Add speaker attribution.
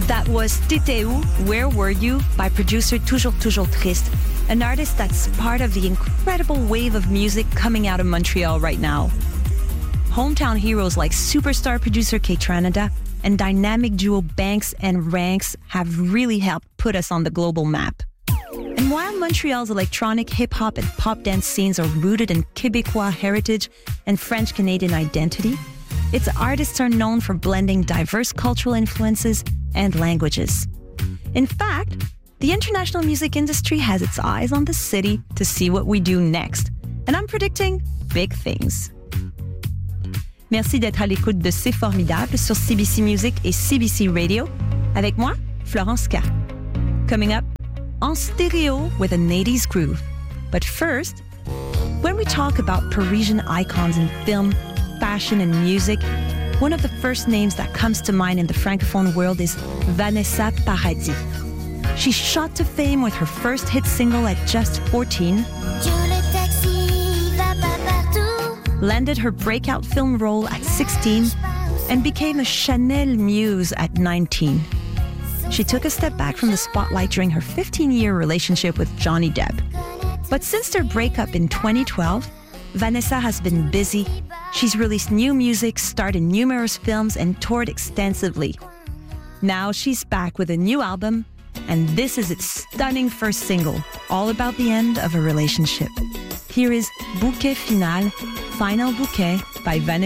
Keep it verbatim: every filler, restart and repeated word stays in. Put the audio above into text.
Speaker 1: That was T'étais où? Where Were You? By producer Toujours Toujours Triste, an artist that's part of the incredible wave of music coming out of Montreal right now. Hometown heroes like superstar producer Kaytranada and dynamic duo Banks and Ranks have really helped put us on the global map. And while Montreal's electronic, hip-hop, and pop dance scenes are rooted in Québécois heritage and French-Canadian identity, its artists are known for blending diverse cultural influences and languages. In fact, the international music industry has its eyes on the city to see what we do next. And I'm predicting big things. Merci d'être à l'écoute de C'est Formidable sur C B C Music et C B C Radio. Avec moi, Florence K. Coming up, en stereo with an eighties groove. But first, when we talk about Parisian icons in film, fashion, and music, one of the first names that comes to mind in the Francophone world is Vanessa Paradis. She shot to fame with her first hit single at just fourteen, landed her breakout film role at sixteen, and became a Chanel muse at nineteen. She took a step back from the spotlight during her fifteen-year relationship with Johnny Depp. But since their breakup in twenty twelve, Vanessa has been busy. She's released new music, starred in numerous films, and toured extensively. Now she's back with a new album, and this is its stunning first single, all about the end of a relationship. Here is Bouquet Final, Final Bouquet by Vanessa.